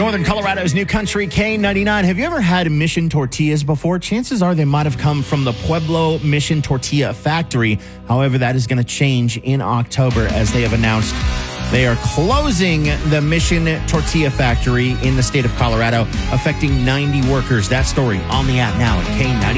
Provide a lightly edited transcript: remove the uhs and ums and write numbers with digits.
Northern Colorado's New Country K99. Have you ever had Mission tortillas before? Chances are they might have come from the Pueblo Mission Tortilla Factory. However, that is going to change in October as they have announced they are closing the Mission Tortilla Factory in the state of Colorado, affecting 90 workers. That story on the app now at K90.